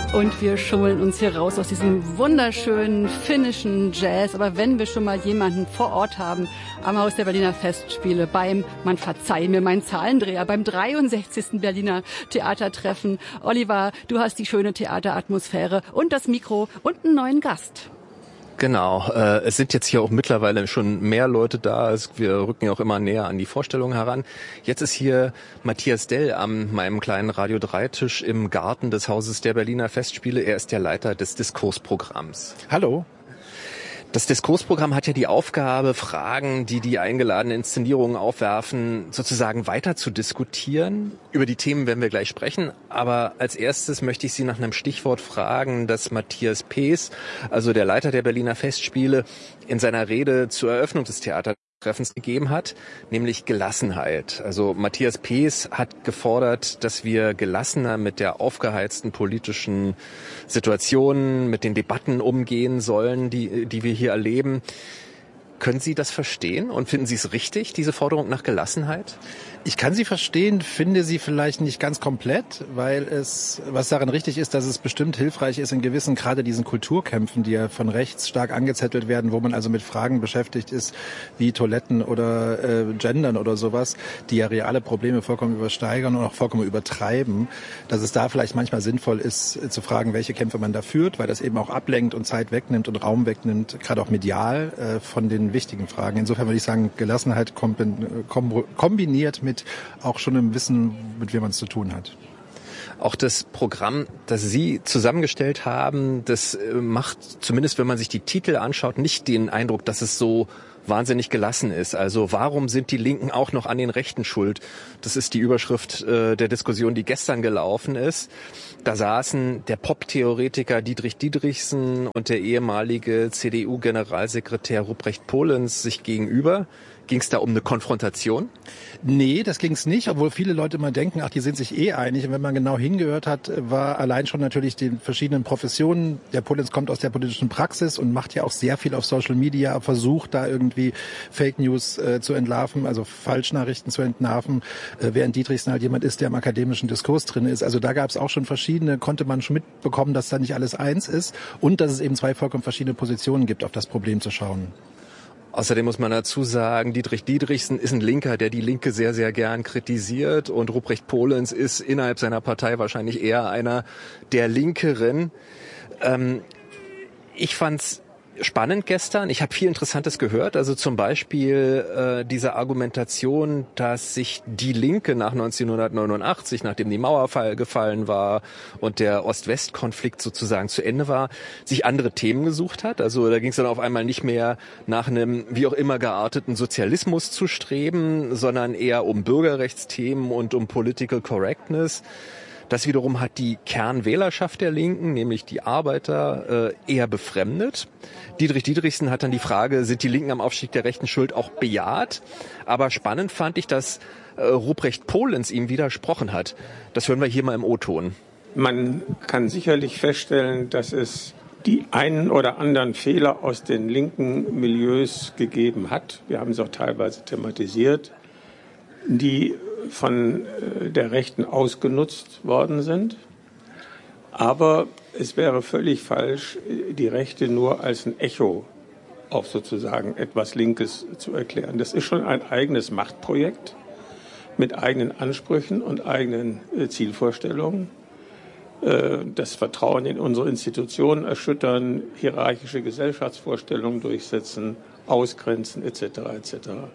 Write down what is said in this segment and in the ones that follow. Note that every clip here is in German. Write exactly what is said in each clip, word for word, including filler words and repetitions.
Und wir schummeln uns hier raus aus diesem wunderschönen finnischen Jazz. Aber wenn wir schon mal jemanden vor Ort haben, am Haus der Berliner Festspiele, beim, man verzeiht mir meinen Zahlendreher, beim dreiundsechzigsten Berliner Theatertreffen. Oliver, du hast die schöne Theateratmosphäre und das Mikro und einen neuen Gast. Genau, äh, es sind jetzt hier auch mittlerweile schon mehr Leute da. Wir rücken ja auch immer näher an die Vorstellung heran. Jetzt ist hier Matthias Dell an meinem kleinen Radio drei Tisch im Garten des Hauses der Berliner Festspiele. Er ist der Leiter des Diskursprogramms. Hallo. Das Diskursprogramm hat ja die Aufgabe, Fragen, die die eingeladenen Inszenierungen aufwerfen, sozusagen weiter zu diskutieren. Über die Themen werden wir gleich sprechen. Aber als erstes möchte ich Sie nach einem Stichwort fragen, das Matthias Pees, also der Leiter der Berliner Festspiele, in seiner Rede zur Eröffnung des Theatertreffens gegeben hat, nämlich Gelassenheit. Also Matthias Pees hat gefordert, dass wir gelassener mit der aufgeheizten politischen Situation, mit den Debatten umgehen sollen, die, die wir hier erleben. Können Sie das verstehen und finden Sie es richtig, diese Forderung nach Gelassenheit? Ich kann sie verstehen, finde sie vielleicht nicht ganz komplett, weil es, was daran richtig ist, dass es bestimmt hilfreich ist in gewissen, gerade diesen Kulturkämpfen, die ja von rechts stark angezettelt werden, wo man also mit Fragen beschäftigt ist, wie Toiletten oder äh, Gendern oder sowas, die ja reale Probleme vollkommen übersteigern und auch vollkommen übertreiben, dass es da vielleicht manchmal sinnvoll ist, äh, zu fragen, welche Kämpfe man da führt, weil das eben auch ablenkt und Zeit wegnimmt und Raum wegnimmt, gerade auch medial, äh, von den wichtigen Fragen. Insofern würde ich sagen, Gelassenheit kombiniert mit auch schon im Wissen, mit wem man es zu tun hat. Auch das Programm, das Sie zusammengestellt haben, das macht, zumindest wenn man sich die Titel anschaut, nicht den Eindruck, dass es so wahnsinnig gelassen ist. Also warum sind die Linken auch noch an den Rechten schuld? Das ist die Überschrift äh, der Diskussion, die gestern gelaufen ist. Da saßen der Pop-Theoretiker Dietrich Dietrichsen und der ehemalige C D U-Generalsekretär Ruprecht Polenz sich gegenüber. Ging es da um eine Konfrontation? Nee, das ging es nicht, obwohl viele Leute immer denken, ach, die sind sich eh einig. Und wenn man genau hingehört hat, war allein schon natürlich den verschiedenen Professionen. Der Polenz kommt aus der politischen Praxis und macht ja auch sehr viel auf Social Media, versucht da irgendwie Fake News äh, zu entlarven, also Falschnachrichten zu entlarven, äh, während Dietrichsen halt jemand ist, der im akademischen Diskurs drin ist. Also da gab es auch schon verschiedene, konnte man schon mitbekommen, dass da nicht alles eins ist und dass es eben zwei vollkommen verschiedene Positionen gibt, auf das Problem zu schauen. Außerdem muss man dazu sagen, Dietrich Dietrichsen ist ein Linker, der die Linke sehr, sehr gern kritisiert. Und Ruprecht Polenz ist innerhalb seiner Partei wahrscheinlich eher einer der Linkeren. Ähm, ich fand's spannend gestern. Ich habe viel Interessantes gehört. Also zum Beispiel äh, diese Argumentation, dass sich die Linke nach neunzehnhundertneunundachtzig, nachdem die Mauer fall, gefallen war und der Ost-West-Konflikt sozusagen zu Ende war, sich andere Themen gesucht hat. Also da ging es dann auf einmal nicht mehr nach einem wie auch immer gearteten Sozialismus zu streben, sondern eher um Bürgerrechtsthemen und um Political Correctness. Das wiederum hat die Kernwählerschaft der Linken, nämlich die Arbeiter, äh, eher befremdet. Dietrich Dietrichsen hat dann die Frage, sind die Linken am Aufstieg der Rechten schuld, auch bejaht. Aber spannend fand ich, dass äh, Ruprecht Polenz ihm widersprochen hat. Das hören wir hier mal im O-Ton. Man kann sicherlich feststellen, dass es die einen oder anderen Fehler aus den linken Milieus gegeben hat. Wir haben es auch teilweise thematisiert, die von der Rechten ausgenutzt worden sind. Aber es wäre völlig falsch, die Rechte nur als ein Echo auf sozusagen etwas Linkes zu erklären. Das ist schon ein eigenes Machtprojekt mit eigenen Ansprüchen und eigenen Zielvorstellungen. Das Vertrauen in unsere Institutionen erschüttern, hierarchische Gesellschaftsvorstellungen durchsetzen, ausgrenzen et cetera et cetera.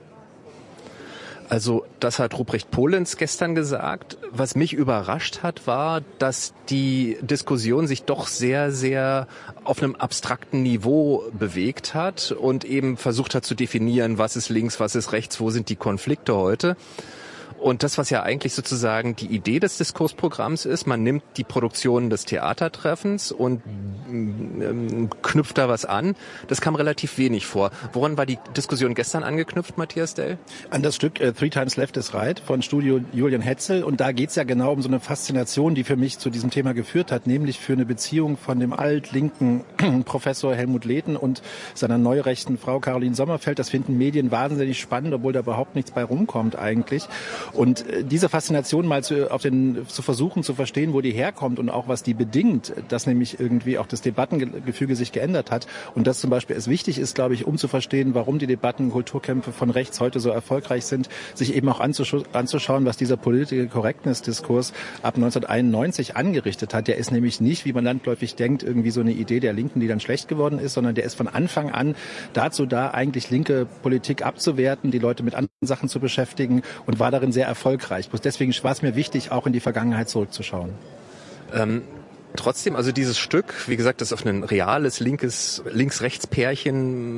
Also das hat Ruprecht Polenz gestern gesagt. Was mich überrascht hat, war, dass die Diskussion sich doch sehr, sehr auf einem abstrakten Niveau bewegt hat und eben versucht hat zu definieren, was ist links, was ist rechts, wo sind die Konflikte heute. Und das, was ja eigentlich sozusagen die Idee des Diskursprogramms ist, man nimmt die Produktion des Theatertreffens und ähm, knüpft da was an. Das kam relativ wenig vor. Woran war die Diskussion gestern angeknüpft, Matthias Dell? An das Stück äh, Three Times Left is Right von Studio Julian Hetzel. Und da geht's ja genau um so eine Faszination, die für mich zu diesem Thema geführt hat, nämlich für eine Beziehung von dem altlinken Professor Helmut Lehten und seiner neurechten Frau Caroline Sommerfeld. Das finden Medien wahnsinnig spannend, obwohl da überhaupt nichts bei rumkommt eigentlich. Und diese Faszination mal zu, auf den, zu versuchen zu verstehen, wo die herkommt und auch was die bedingt, dass nämlich irgendwie auch das Debattengefüge sich geändert hat und dass zum Beispiel es wichtig ist, glaube ich, um zu verstehen, warum die Debatten, Kulturkämpfe von rechts heute so erfolgreich sind, sich eben auch anzusch- anzuschauen, was dieser Political Correctness-Diskurs ab neunzehnhunderteinundneunzig angerichtet hat. Der ist nämlich nicht, wie man landläufig denkt, irgendwie so eine Idee der Linken, die dann schlecht geworden ist, sondern der ist von Anfang an dazu da, eigentlich linke Politik abzuwerten, die Leute mit anderen Sachen zu beschäftigen und war darin sehr erfolgreich. Bloß deswegen war es mir wichtig, auch in die Vergangenheit zurückzuschauen. Ähm Trotzdem, also dieses Stück, wie gesagt, das auf ein reales linkes Links-Rechts-Pärchen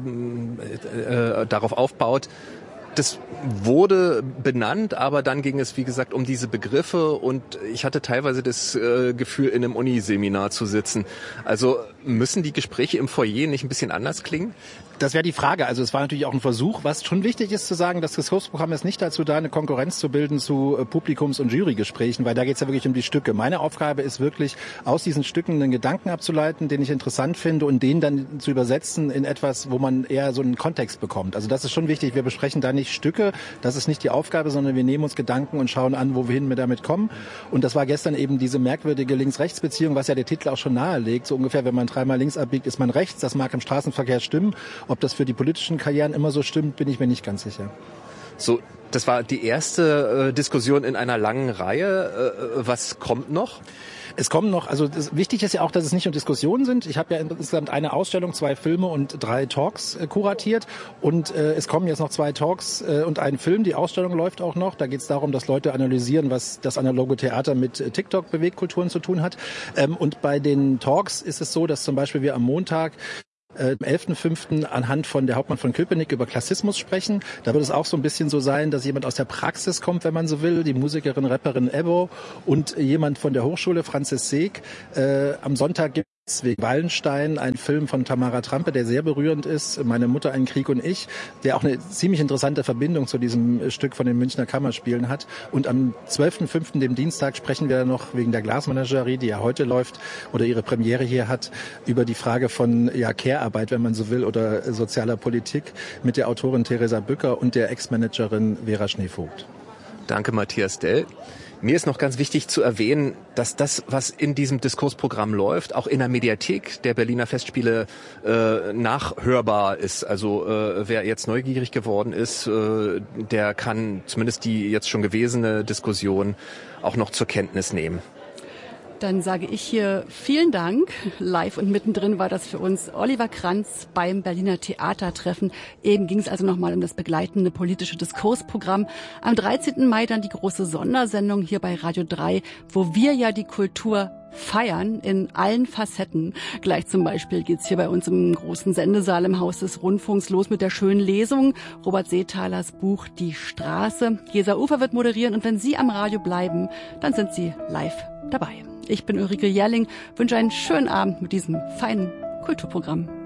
äh, äh, darauf aufbaut, das wurde benannt, aber dann ging es, wie gesagt, um diese Begriffe und ich hatte teilweise das äh, Gefühl, in einem Uniseminar zu sitzen. Also müssen die Gespräche im Foyer nicht ein bisschen anders klingen? Das wäre die Frage. Also es war natürlich auch ein Versuch. Was schon wichtig ist zu sagen, das Diskursprogramm ist nicht dazu da, eine Konkurrenz zu bilden zu äh, Publikums- und Jurygesprächen, weil da geht es ja wirklich um die Stücke. Meine Aufgabe ist wirklich, aus diesen Stücken einen Gedanken abzuleiten, den ich interessant finde und den dann zu übersetzen in etwas, wo man eher so einen Kontext bekommt. Also das ist schon wichtig. Wir besprechen da nicht Stücke. Das ist nicht die Aufgabe, sondern wir nehmen uns Gedanken und schauen an, wo wir hin mit damit kommen. Und das war gestern eben diese merkwürdige Links-Rechts-Beziehung, was ja der Titel auch schon nahelegt. So ungefähr, wenn man dreimal links abbiegt, ist man rechts. Das mag im Straßenverkehr stimmen. Ob das für die politischen Karrieren immer so stimmt, bin ich mir nicht ganz sicher. So, das war die erste äh, Diskussion in einer langen Reihe. Äh, was kommt noch? Es kommen noch, also das, wichtig ist ja auch, dass es nicht nur Diskussionen sind. Ich habe ja insgesamt eine Ausstellung, zwei Filme und drei Talks äh, kuratiert und äh, es kommen jetzt noch zwei Talks äh, und ein Film. Die Ausstellung läuft auch noch. Da geht es darum, dass Leute analysieren, was das analoge Theater mit äh, TikTok-Bewegtkulturen zu tun hat. Ähm, und bei den Talks ist es so, dass zum Beispiel wir am Montag Am elften fünften anhand von der Hauptmann von Köpenick über Klassismus sprechen. Da wird es auch so ein bisschen so sein, dass jemand aus der Praxis kommt, wenn man so will, die Musikerin, Rapperin Ebbo und jemand von der Hochschule, Franzis Seeg. Äh, am Sonntag gibt es wegen Wallenstein einen Film von Tamara Trampe, der sehr berührend ist, Meine Mutter, ein Krieg und ich, der auch eine ziemlich interessante Verbindung zu diesem Stück von den Münchner Kammerspielen hat. Und am zwölften fünften, dem Dienstag, sprechen wir noch wegen der Glasmenagerie, die ja heute läuft oder ihre Premiere hier hat, über die Frage von ja, Care-Arbeit, wenn man so will, oder sozialer Politik mit der Autorin Theresa Bücker und der Ex-Managerin Vera Schneevogt. Danke, Matthias Dell. Mir ist noch ganz wichtig zu erwähnen, dass das, was in diesem Diskursprogramm läuft, auch in der Mediathek der Berliner Festspiele äh, nachhörbar ist. Also äh, wer jetzt neugierig geworden ist, äh, der kann zumindest die jetzt schon gewesene Diskussion auch noch zur Kenntnis nehmen. Dann sage ich hier vielen Dank. Live und mittendrin war das für uns Oliver Kranz beim Berliner Theatertreffen. Eben ging es also nochmal um das begleitende politische Diskursprogramm. Am dreizehnten Mai dann die große Sondersendung hier bei Radio drei, wo wir ja die Kultur feiern in allen Facetten. Gleich zum Beispiel geht's hier bei uns im großen Sendesaal im Haus des Rundfunks los mit der schönen Lesung. Robert Seethalers Buch Die Straße. Gesa Ufer wird moderieren und wenn Sie am Radio bleiben, dann sind Sie live dabei. Ich bin Ulrike Jährling, wünsche einen schönen Abend mit diesem feinen Kulturprogramm.